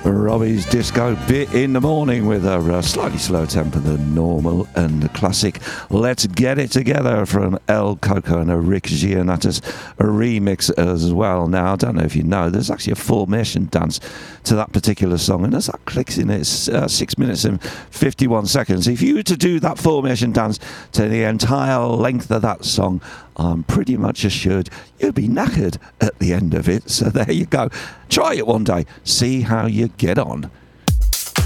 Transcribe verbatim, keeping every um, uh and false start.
Robbie's disco bit in the morning with a uh, slightly slower tempo than normal, and the classic Let's Get It Together from El Coco and a Rick Gianatas remix as well. Now, I don't know if you know, there's actually a formation dance to that particular song, and as that clicks in, it's uh, six minutes and fifty-one seconds. If you were to do that formation dance to the entire length of that song, I'm pretty much assured you'll be knackered at the end of it. So there you go. Try it one day. See how you get on.